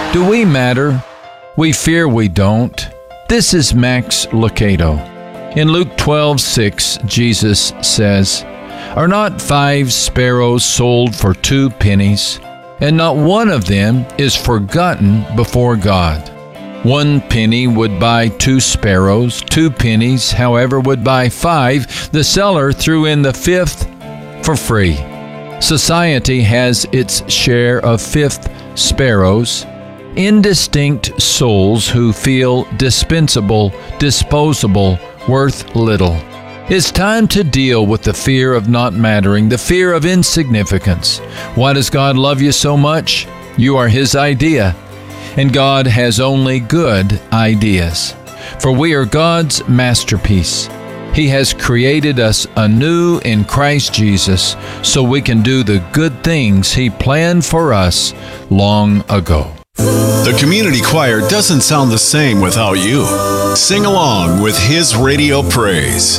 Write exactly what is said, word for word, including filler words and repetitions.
Do we matter? We fear we don't. This is Max Lucado. In Luke twelve six, Jesus says, "Are not five sparrows sold for two pennies? And not one of them is forgotten before God. One penny would buy two sparrows. Two pennies, however, would buy five. The seller threw in the fifth for free." Society has its share of fifth sparrows, indistinct souls who feel dispensable, disposable, worth little. It's time to deal with the fear of not mattering, the fear of insignificance. Why does God love you so much? You are His idea, and God has only good ideas. For we are God's masterpiece. He has created us anew in Christ Jesus so we can do the good things He planned for us long ago. The community choir doesn't sound the same without you. Sing along with His Radio Praise.